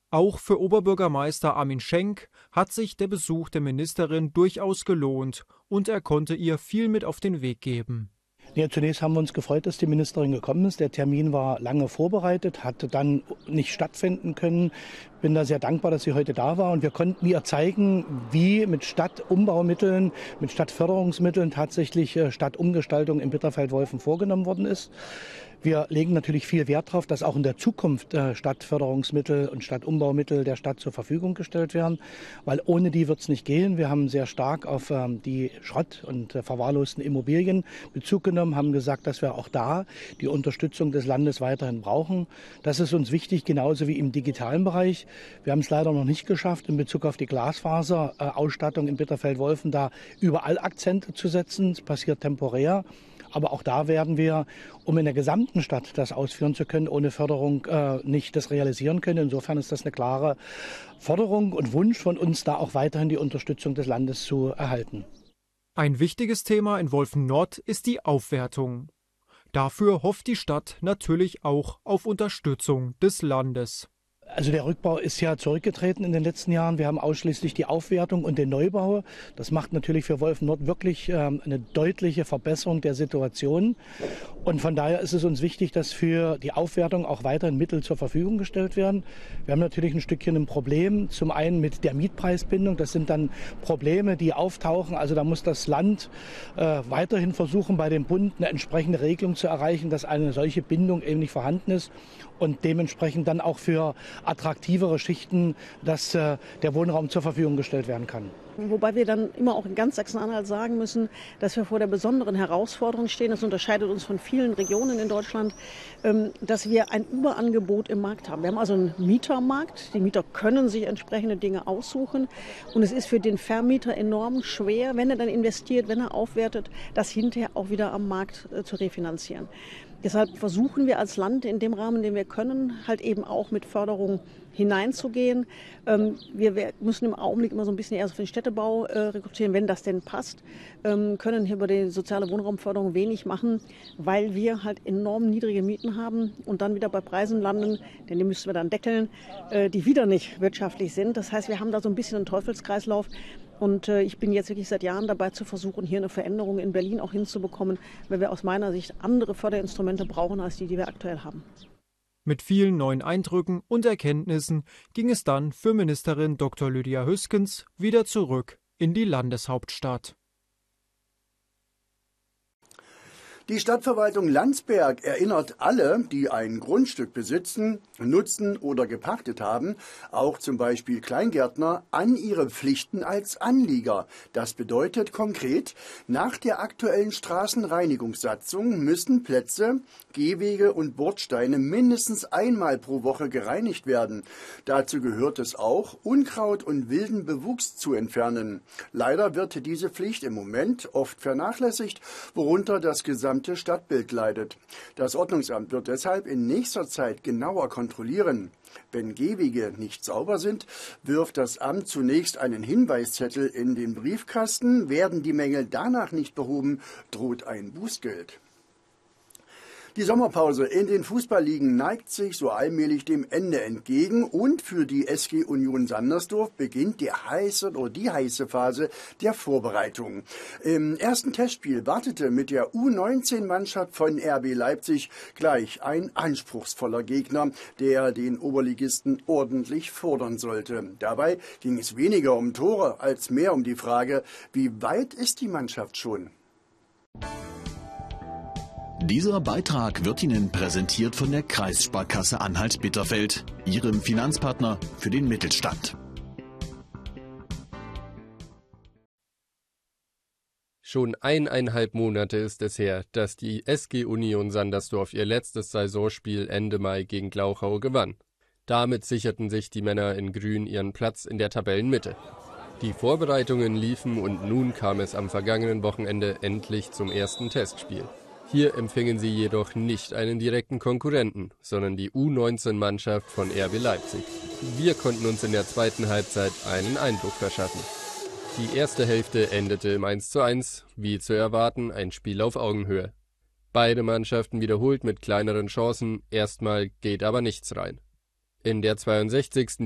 Auch für Oberbürgermeister Armin Schenk hat sich der Besuch der Ministerin durchaus gelohnt und er konnte ihr viel mit auf den Weg geben. Ja, zunächst haben wir uns gefreut, dass die Ministerin gekommen ist. Der Termin war lange vorbereitet, hatte dann nicht stattfinden können. Bin da sehr dankbar, dass sie heute da war und wir konnten ihr zeigen, wie mit Stadtumbaumitteln, mit Stadtförderungsmitteln tatsächlich Stadtumgestaltung in Bitterfeld-Wolfen vorgenommen worden ist. Wir legen natürlich viel Wert darauf, dass auch in der Zukunft Stadtförderungsmittel und Stadtumbaumittel der Stadt zur Verfügung gestellt werden, weil ohne die wird es nicht gehen. Wir haben sehr stark auf die Schrott- und verwahrlosten Immobilien Bezug genommen, haben gesagt, dass wir auch da die Unterstützung des Landes weiterhin brauchen. Das ist uns wichtig, genauso wie im digitalen Bereich. Wir haben es leider noch nicht geschafft, in Bezug auf die Glasfaserausstattung in Bitterfeld-Wolfen da überall Akzente zu setzen. Es passiert temporär. Aber auch da werden wir, um in der gesamten Stadt das ausführen zu können, ohne Förderung nicht das realisieren können. Insofern ist das eine klare Forderung und Wunsch von uns, da auch weiterhin die Unterstützung des Landes zu erhalten. Ein wichtiges Thema in Wolfen-Nord ist die Aufwertung. Dafür hofft die Stadt natürlich auch auf Unterstützung des Landes. Also der Rückbau ist ja zurückgetreten in den letzten Jahren. Wir haben ausschließlich die Aufwertung und den Neubau. Das macht natürlich für Wolfen-Nord wirklich eine deutliche Verbesserung der Situation. Und von daher ist es uns wichtig, dass für die Aufwertung auch weiterhin Mittel zur Verfügung gestellt werden. Wir haben natürlich ein Stückchen ein Problem. Zum einen mit der Mietpreisbindung. Das sind dann Probleme, die auftauchen. Also da muss das Land weiterhin versuchen, bei dem Bund eine entsprechende Regelung zu erreichen, dass eine solche Bindung eben nicht vorhanden ist. Und dementsprechend dann auch für attraktivere Schichten, dass der Wohnraum zur Verfügung gestellt werden kann. Wobei wir dann immer auch in ganz Sachsen-Anhalt sagen müssen, dass wir vor der besonderen Herausforderung stehen. Das unterscheidet uns von vielen Regionen in Deutschland, dass wir ein Überangebot im Markt haben. Wir haben also einen Mietermarkt. Die Mieter können sich entsprechende Dinge aussuchen. Und es ist für den Vermieter enorm schwer, wenn er dann investiert, wenn er aufwertet, das hinterher auch wieder am Markt zu refinanzieren. Deshalb versuchen wir als Land in dem Rahmen, den wir können, halt eben auch mit Förderung hineinzugehen. Wir müssen im Augenblick immer so ein bisschen erst auf den Städtebau rekrutieren, wenn das denn passt. Können hier über die soziale Wohnraumförderung wenig machen, weil wir halt enorm niedrige Mieten haben und dann wieder bei Preisen landen, denn die müssen wir dann deckeln, die wieder nicht wirtschaftlich sind. Das heißt, wir haben da so ein bisschen einen Teufelskreislauf. Und ich bin jetzt wirklich seit Jahren dabei zu versuchen, hier eine Veränderung in Berlin auch hinzubekommen, weil wir aus meiner Sicht andere Förderinstrumente brauchen, als die wir aktuell haben. Mit vielen neuen Eindrücken und Erkenntnissen ging es dann für Ministerin Dr. Lydia Hüskens wieder zurück in die Landeshauptstadt. Die Stadtverwaltung Landsberg erinnert alle, die ein Grundstück besitzen, nutzen oder gepachtet haben, auch zum Beispiel Kleingärtner, an ihre Pflichten als Anlieger. Das bedeutet konkret, nach der aktuellen Straßenreinigungssatzung müssen Plätze, Gehwege und Bordsteine mindestens einmal pro Woche gereinigt werden. Dazu gehört es auch, Unkraut und wilden Bewuchs zu entfernen. Leider wird diese Pflicht im Moment oft vernachlässigt, worunter das gesamte Stadtbild leidet. Das Ordnungsamt wird deshalb in nächster Zeit genauer kontrollieren. Wenn Gehwege nicht sauber sind, wirft das Amt zunächst einen Hinweiszettel in den Briefkasten. Werden die Mängel danach nicht behoben, droht ein Bußgeld. Die Sommerpause in den Fußballligen neigt sich so allmählich dem Ende entgegen und für die SG Union Sandersdorf beginnt die heiße Phase der Vorbereitung. Im ersten Testspiel wartete mit der U19-Mannschaft von RB Leipzig gleich ein anspruchsvoller Gegner, der den Oberligisten ordentlich fordern sollte. Dabei ging es weniger um Tore als mehr um die Frage, wie weit ist die Mannschaft schon? Dieser Beitrag wird Ihnen präsentiert von der Kreissparkasse Anhalt-Bitterfeld, Ihrem Finanzpartner für den Mittelstand. Schon 1,5 Monate ist es her, dass die SG Union Sandersdorf ihr letztes Saisonspiel Ende Mai gegen Glauchau gewann. Damit sicherten sich die Männer in Grün ihren Platz in der Tabellenmitte. Die Vorbereitungen liefen und nun kam es am vergangenen Wochenende endlich zum ersten Testspiel. Hier empfingen sie jedoch nicht einen direkten Konkurrenten, sondern die U19-Mannschaft von RB Leipzig. Wir konnten uns in der zweiten Halbzeit einen Eindruck verschaffen. Die erste Hälfte endete im 1:1, wie zu erwarten, ein Spiel auf Augenhöhe. Beide Mannschaften wiederholt mit kleineren Chancen, erstmal geht aber nichts rein. In der 62.